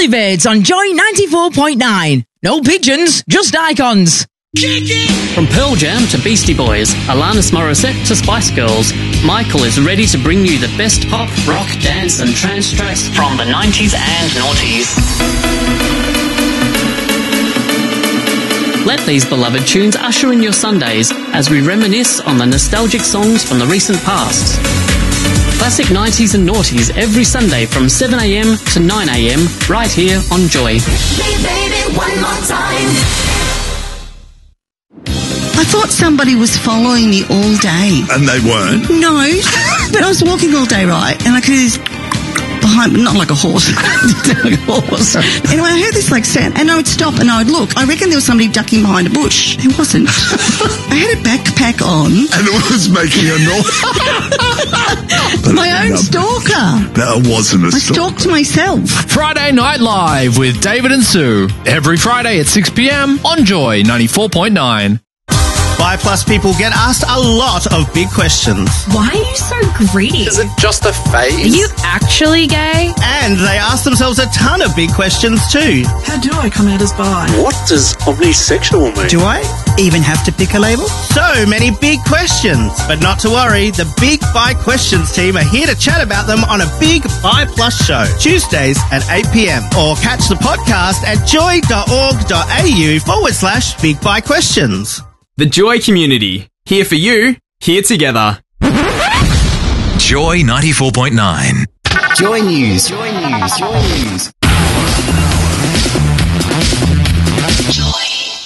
Olivates on Joy 94.9. No pigeons, just icons. From Pearl Jam to Beastie Boys, Alanis Morissette to Spice Girls, Michael is ready to bring you the best pop, rock, dance and trance tracks from the 90s and noughties. Let these beloved tunes usher in your Sundays as we reminisce on the nostalgic songs from the recent past. Classic 90s and noughties every Sunday from 7am to 9am right here on Joy. Hey baby, one more time. I thought somebody was following me all day. And they weren't? No, but I was walking all day, right? And I could hear this behind me, not like a horse. Like a horse. Anyway, I heard this like sound, and I would stop and I would look. I reckon there was somebody ducking behind a bush. It wasn't. I had a backpack on. And it was making a noise. My own stalker. That wasn't a I stalker. stalked myself. Friday Night Live with David and Sue. Every Friday at 6pm on Joy 94.9. Bi Plus people get asked a lot of big questions. Why are you so greedy? Is it just a phase? Are you actually gay? And they ask themselves a ton of big questions too. How do I come out as bi? What does omnisexual mean? Do I even have to pick a label? So many big questions. But not to worry, the Big Bi Questions team are here to chat about them on a Big Bi Plus show, Tuesdays at 8pm. Or catch the podcast at joy.org.au/Big Bi Questions. The Joy community. Here for you, here together. Joy 94.9. Joy News. Joy News. Joy News. Joy.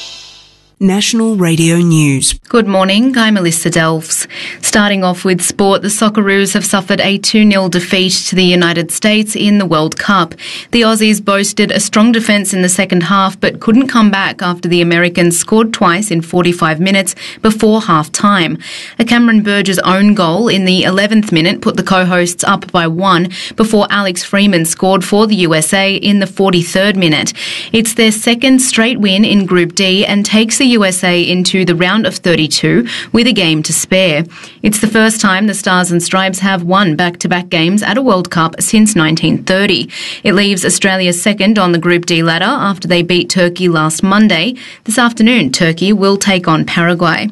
National Radio News. Good morning, I'm Melissa Delves. Starting off with sport, the Socceroos have suffered a 2-0 defeat to the United States in the World Cup. The Aussies boasted a strong defence in the second half but couldn't come back after the Americans scored twice in 45 minutes before half-time. A Cameron Burgess own goal in the 11th minute put the co-hosts up by 1 before Alex Freeman scored for the USA in the 43rd minute. It's their second straight win in Group D and takes the USA into the round of 32 with a game to spare. It's the first time the Stars and Stripes have won back-to-back games at a World Cup since 1930. It leaves Australia second on the Group D ladder after they beat Turkey last Monday. This afternoon, Turkey will take on Paraguay.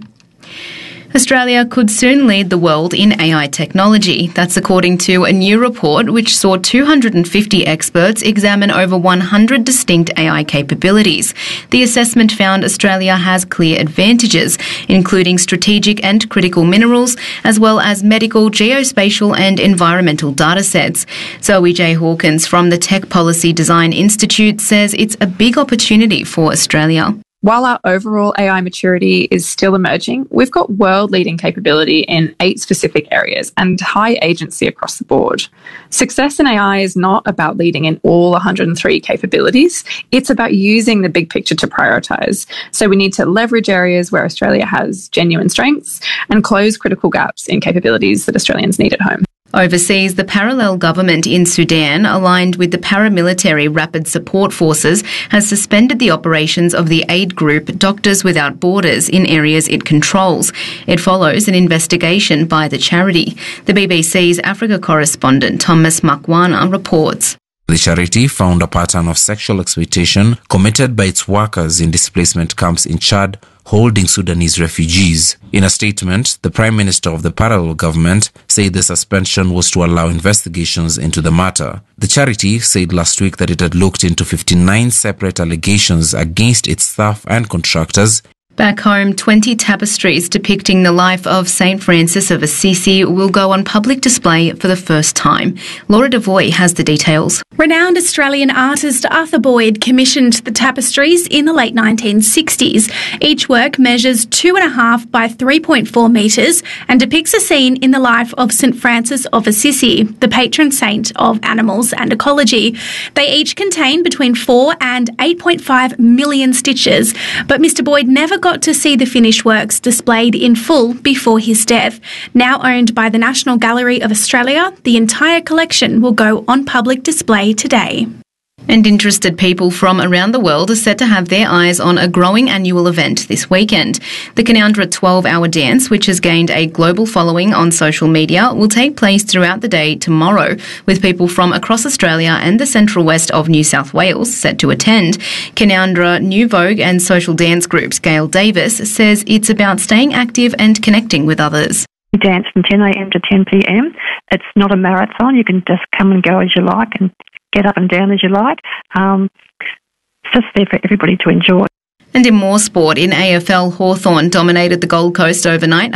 Australia could soon lead the world in AI technology. That's according to a new report which saw 250 experts examine over 100 distinct AI capabilities. The assessment found Australia has clear advantages, including strategic and critical minerals, as well as medical, geospatial and environmental data sets. Zoe J. Hawkins from the Tech Policy Design Institute says it's a big opportunity for Australia. While our overall AI maturity is still emerging, we've got world-leading capability in 8 specific areas and high agency across the board. Success in AI is not about leading in all 103 capabilities. It's about using the big picture to prioritise. So we need to leverage areas where Australia has genuine strengths and close critical gaps in capabilities that Australians need at home. Overseas, the parallel government in Sudan, aligned with the paramilitary Rapid Support Forces, has suspended the operations of the aid group Doctors Without Borders in areas it controls. It follows an investigation by the charity. The BBC's Africa correspondent Thomas Makwana reports. The charity found a pattern of sexual exploitation committed by its workers in displacement camps in Chad, holding Sudanese refugees. In a statement, the Prime Minister of the parallel government said the suspension was to allow investigations into the matter. The charity said last week that it had looked into 59 separate allegations against its staff and contractors. Back home, 20 tapestries depicting the life of St. Francis of Assisi will go on public display for the first time. Laura Devoy has the details. Renowned Australian artist Arthur Boyd commissioned the tapestries in the late 1960s. Each work measures 2.5 by 3.4 metres and depicts a scene in the life of St. Francis of Assisi, the patron saint of animals and ecology. They each contain between 4 and 8.5 million stitches, but Mr. Boyd never got to see the finished works displayed in full before his death. Now owned by the National Gallery of Australia, the entire collection will go on public display today. And interested people from around the world are set to have their eyes on a growing annual event this weekend. The Canowindra 12-hour dance, which has gained a global following on social media, will take place throughout the day tomorrow, with people from across Australia and the central west of New South Wales set to attend. Canowindra New Vogue and social dance groups Gail Davis says it's about staying active and connecting with others. We dance from 10 a.m. to 10 p.m. It's not a marathon. You can just come and go as you like and get up and down as you like. It's just there for everybody to enjoy. And in more sport, in AFL, Hawthorn dominated the Gold Coast overnight,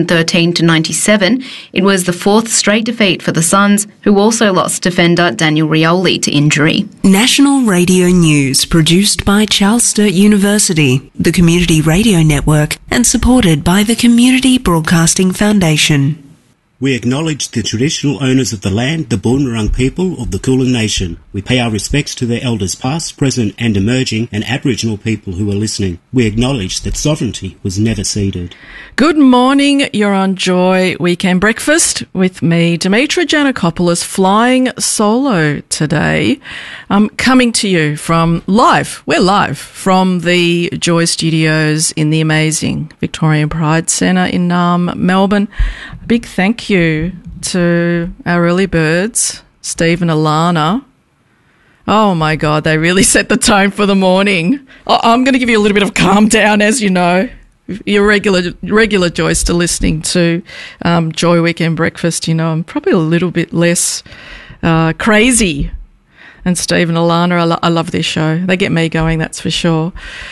113-97. It was the fourth straight defeat for the Suns, who also lost defender Daniel Rioli to injury. National Radio News, produced by Charles Sturt University, the Community Radio Network, and supported by the Community Broadcasting Foundation. We acknowledge the traditional owners of the land, the Boonwurrung people of the Kulin Nation. We pay our respects to their elders past, present and emerging, and Aboriginal people who are listening. We acknowledge that sovereignty was never ceded. Good morning, you're on Joy Weekend Breakfast with me, Demetra Giannakopoulos, flying solo today. Coming to you we're live from the Joy Studios in the amazing Victorian Pride Centre in Melbourne. Big thank you to our early birds, Steve and Alana. Oh my God, they really set the tone for the morning. I'm going to give you a little bit of calm down, as you know. You're regular Joyce to listening to Joy Weekend Breakfast. You know, I'm probably a little bit less crazy. And Steve and Alana, I love this show. They get me going, that's for sure.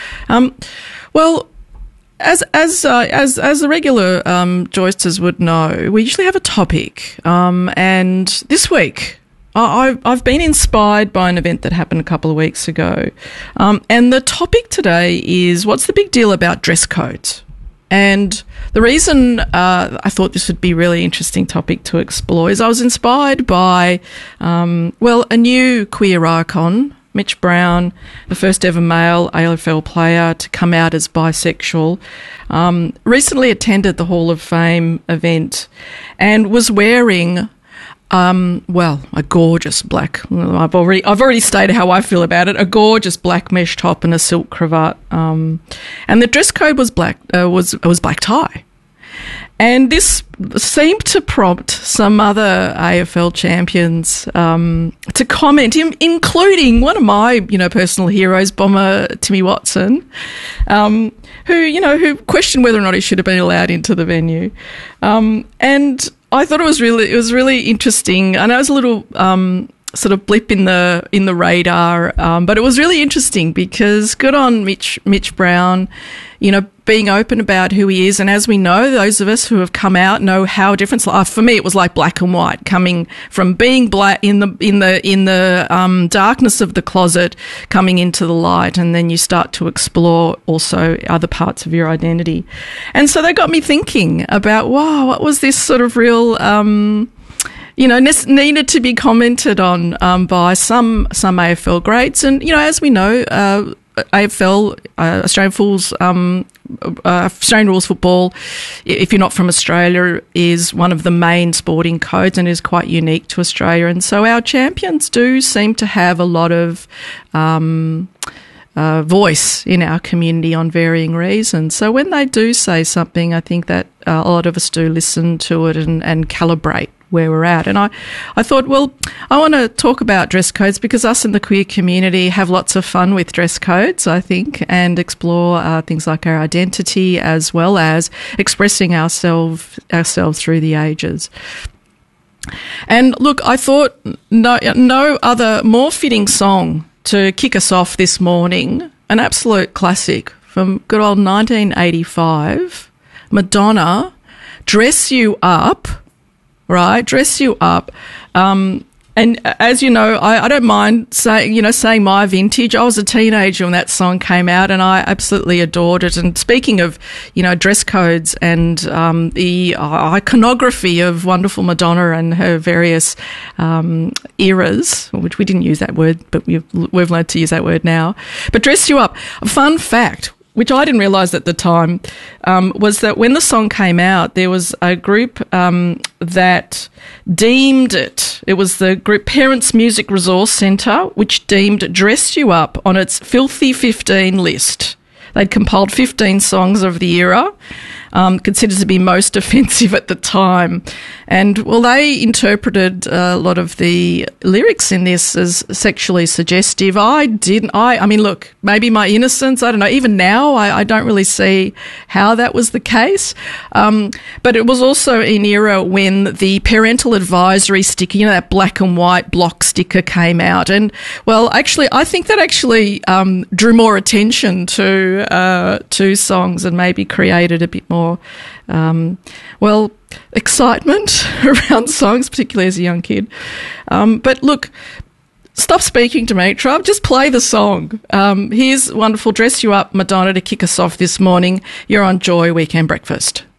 Well, as the regular Joysters would know, we usually have a topic. And this week, I've been inspired by an event that happened a couple of weeks ago. And the topic today is, what's the big deal about dress codes? And the reason I thought this would be a really interesting topic to explore is I was inspired by, a new queer icon, Mitch Brown, the first ever male AFL player to come out as bisexual, recently attended the Hall of Fame event and was wearing a gorgeous black. I've already stated how I feel about it. A gorgeous black mesh top and a silk cravat, and the dress code was black. Was black tie, and this seemed to prompt some other AFL champions to comment, including one of my personal heroes, bomber Timmy Watson, who questioned whether or not he should have been allowed into the venue, and I thought it was really interesting. I know it was a little sort of blip in the radar, but it was really interesting because good on Mitch Brown, being open about who he is. And as we know, those of us who have come out know how different. For me, it was like black and white, coming from being black in the darkness of the closet, coming into the light, and then you start to explore also other parts of your identity. And so that got me thinking about, wow, what was this sort of real needed to be commented on by some AFL greats. And as we know, AFL, Australian Rules Football, if you're not from Australia, is one of the main sporting codes and is quite unique to Australia. And so our champions do seem to have a lot of voice in our community on varying reasons. So when they do say something, I think that a lot of us do listen to it and calibrate where we're at. And I thought, well, I want to talk about dress codes because us in the queer community have lots of fun with dress codes, I think, and explore things like our identity as well as expressing ourselves through the ages. And look, I thought no other more fitting song to kick us off this morning, an absolute classic from good old 1985, Madonna, Dress You Up. Right, Dress You Up. And as you know, I don't mind saying my vintage. I was a teenager when that song came out and I absolutely adored it. And speaking of, dress codes and the iconography of wonderful Madonna and her various eras, which we didn't use that word, but we've learned to use that word now. But Dress You Up. A fun fact. which I didn't realise at the time, was that when the song came out, there was a group that deemed it was the group Parents Music Resource Centre, which deemed Dress You Up on its Filthy 15 list. They'd compiled 15 songs of the era, considered to be most offensive at the time. And, well, they interpreted a lot of the lyrics in this as sexually suggestive. I mean, look, maybe my innocence, I don't know. Even now, I don't really see how that was the case. But it was also an era when the parental advisory sticker, you know, that black and white block sticker came out. And, well, actually, I think that actually drew more attention to songs and maybe created a bit more excitement around songs, particularly as a young kid. But look, stop speaking to me, Trav. Just play the song. Here's wonderful Dress You Up, Madonna, to kick us off this morning. You're on Joy Weekend Breakfast.